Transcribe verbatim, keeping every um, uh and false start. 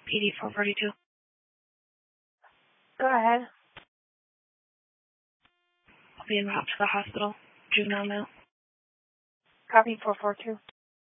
P D four forty-two. Go ahead. Being brought to the hospital. Juvenile male. Copy four four two.